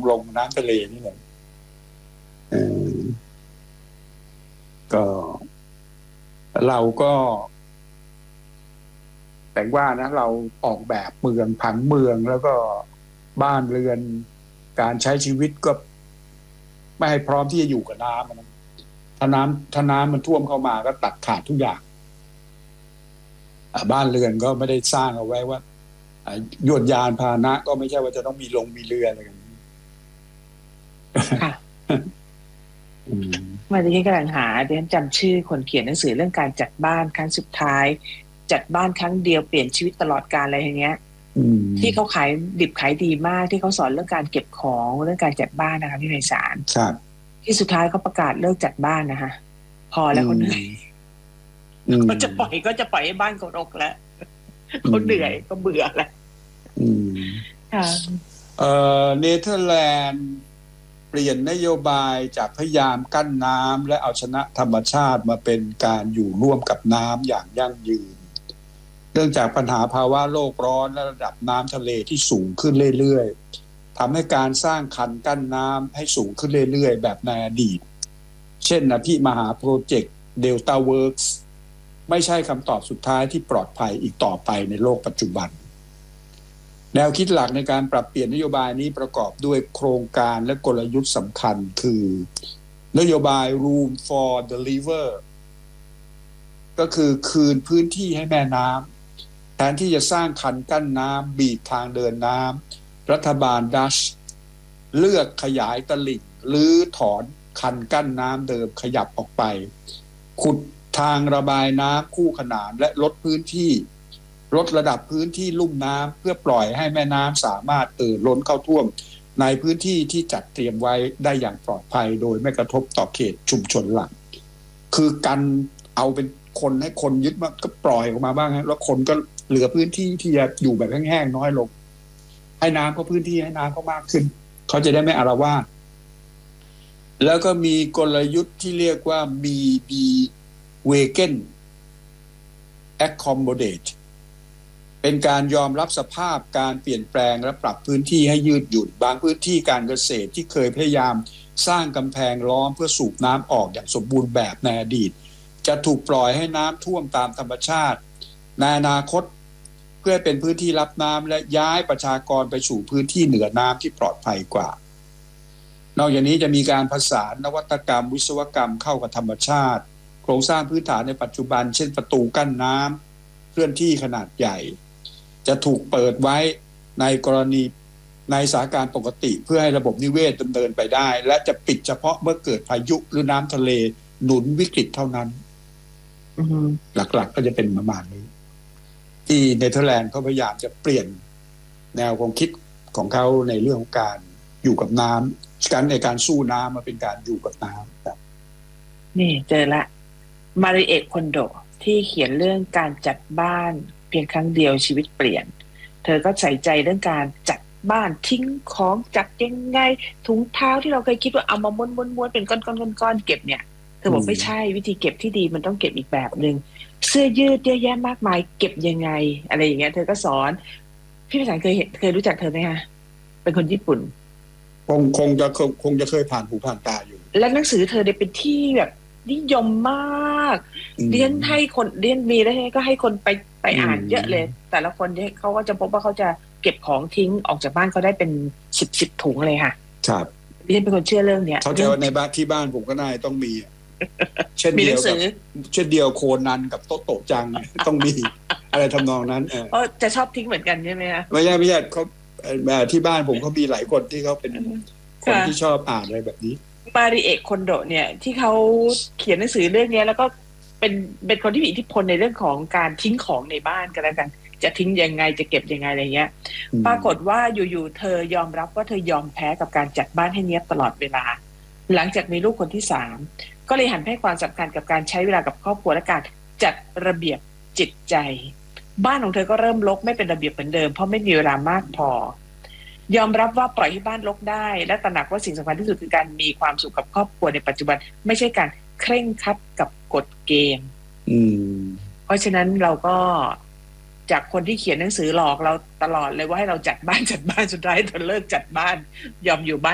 ลงน้ำทะเลนี่แหละก็เราก็แต่ว่านะเราออกแบบเมืองผังเมืองแล้วก็บ้านเรือนการใช้ชีวิตก็ไม่ให้พร้อมที่จะอยู่กับน้ำนะถ้าน้ำมันท่วมเข้ามาก็ตัดขาดทุกอย่างบ้านเรือนก็ไม่ได้สร้างเอาไว้ว่ายวดยานพาหนะก็ไม่ใช่ว่าจะต้องมีเรืออะไรกันค่ะมาดิฉันกำลังหาดิฉันจำชื่อคนเขียนหนังสือเรื่องการจัดบ้านครั้งสุดท้ายจัดบ้านครั้งเดียวเปลี่ยนชีวิตตลอดกาลอะไรอย่างเงี้ยที่เขาขายดิบขายดีมากที่เขาสอนเรื่องการเก็บของเรื่องการจัดบ้านนะคะพี่ไพศาลที่สุดท้ายเขาประกาศเลิกจัดบ้านนะคะพอแล้วเขาเหนื่อยเขาจะปล่อยให้บ้านเขารกแล้วเขาเหนื่อยก็เบื่อแล้วค่ะเนเธอร์แลนด์เปลี่ยนนโยบายจากพยายามกั้นน้ำและเอาชนะธรรมชาติมาเป็นการอยู่ร่วมกับน้ำอย่างยั่งยืนเนื่องจากปัญหาภาวะโลกร้อนและระดับน้ำทะเลที่สูงขึ้นเรื่อยๆทำให้การสร้างคันกั้นน้ำให้สูงขึ้นเรื่อยๆแบบในอดีตเช่นอภิมหาโปรเจกต์เดลต้าเวิร์กส์ไม่ใช่คำตอบสุดท้ายที่ปลอดภัยอีกต่อไปในโลกปัจจุบันแนวคิดหลักในการปรับเปลี่ยนนโยบายนี้ประกอบด้วยโครงการและกลยุทธ์สำคัญคือนโยบาย Room for the River ก็คือคืนพื้นที่ให้แม่น้ำแทนที่จะสร้างคันกั้นน้ำบีบทางเดินน้ำรัฐบาลดัชเลือกขยายตลิ่งหรือถอนคันกั้นน้ำเดิมขยับออกไปขุดทางระบายน้ำคู่ขนานและลดระดับพื้นที่ลุ่มน้ำเพื่อปล่อยให้แม่น้ำสามารถล้นเข้าท่วมในพื้นที่ที่จัดเตรียมไว้ได้อย่างปลอดภัยโดยไม่กระทบต่อเขตชุมชนหลักคือกันเอาเป็นคนให้คนยึดมาก็ปล่อยออกมาบ้างฮะแล้วคนก็เหลือพื้นที่ที่จะอยู่แบบแห้งๆน้อยลงให้น้ำเขาพื้นที่ให้น้ำเขามากขึ้นเขาจะได้ไม่อาละวาดแล้วก็มีกลยุทธ์ที่เรียกว่า BB Wagon Accommodate เป็นการยอมรับสภาพการเปลี่ยนแปลงและปรับพื้นที่ให้ยืดหยุ่นบางพื้นที่การเกษตรที่เคยพยายามสร้างกำแพงล้อมเพื่อสูบน้ำออกอย่างสมบูรณ์แบบในอดีตจะถูกปล่อยให้น้ำท่วมตามธรรมชาติในอนาคตเพื่อเป็นพื้นที่รับน้ำและย้ายประชากรไปสู่พื้นที่เหนือน้ำที่ปลอดภัยกว่านอกจากนี้จะมีการผสานนวัตกรรมวิศวกรรมเข้ากับธรรมชาติโครงสร้างพื้นฐานในปัจจุบันเช่นประตูกั้นน้ำเคลื่อนที่ขนาดใหญ่จะถูกเปิดไว้ในกรณีในสถานการณ์ปกติเพื่อให้ระบบนิเวศดำเนินไปได้และจะปิดเฉพาะเมื่อเกิดพายุหรือน้ำทะเลหนุนวิกฤตเท่านั้นหลักๆก็จะเป็นประมาณนี้ที่เนเธอร์แลนด์เขาพยายามจะเปลี่ยนแนวความคิดของเขาในเรื่องของการอยู่กับน้ำการในการสู้น้ำมาเป็นการอยู่กับน้ำครับนี่เจอละมาริเอะคอนโดที่เขียนเรื่องการจัดบ้านเพียงครั้งเดียวชีวิตเปลี่ยนเธอก็ใส่ใจเรื่องการจัดบ้านทิ้งของจัดยังไงถุงเท้าที่เราเคยคิดว่าเอามาม้วนๆเป็นก้อนๆเก็บเนี่ยเธอบอกไม่ใช่วิธีเก็บที่ดีมันต้องเก็บอีกแบบนึงเสื้อยืดเยอะแยะมากมายเก็บยังไงอะไรอย่างเงี้ยเธอก็สอนพี่ประสานเคยรู้จักเธอไหมคะเป็นคนญี่ปุ่นคงจะเคยผ่านหูผ่านตาอยู่และหนังสือเธอได้เป็นที่แบบนิยมมากเรียนให้คนเรียนมีแล้วก็ให้คนไปอ่านเยอะเลยแต่ละคนเนี่ยเขาก็จะพบว่าเขาจะเก็บของทิ้งออกจากบ้านเขาได้เป็น10ถุงเลยค่ะครับเรียนเป็นคนเชื่อเรื่องเนี้ยเขาจะในบ้านที่บ้านผมก็น่าต้องมีเช่นเดียวโคนันกับโตโตจังต้องมีอะไรทำนองนั้นจะชอบทิ้งเหมือนกันใช่ไหมคะไม่ใช่เขาที่บ้านผมเขามีหลายคนที่เขาเป็นคนที่ชอบอ่านอะไรแบบนี้มาริเอะคอนโดเนี่ยที่เขาเขียนหนังสือเรื่องนี้แล้วก็เป็นคนที่มีอิทธิพลในเรื่องของการทิ้งของในบ้านกันแล้วกันจะทิ้งยังไงจะเก็บยังไงอะไรเงี้ยปรากฏว่าอยู่ๆเธอยอมรับว่าเธอยอมแพ้กับการจัดบ้านให้เนียบตลอดเวลาหลังจากมีลูกคนที่3ก็เลยหันให้ความสำคัญกับการใช้เวลากับครอบครัวและการจัดระเบียบจิตใจบ้านของเธอก็เริ่มรกไม่เป็นระเบียบเหมือนเดิมเพราะไม่มีเวลามากพอยอมรับว่าปล่อยให้บ้านรกได้และตระหนักว่าสิ่งสำคัญที่สุดคือการมีความสุขกับครอบครัวในปัจจุบันไม่ใช่การเคร่งครัดกับกฎเกณฑ์เพราะฉะนั้นเราก็จากคนที่เขียนหนังสือหลอกเราตลอดเลยว่าให้เราจัดบ้านสุดท้ายเธอเลิกจัดบ้านยอมอยู่บ้าน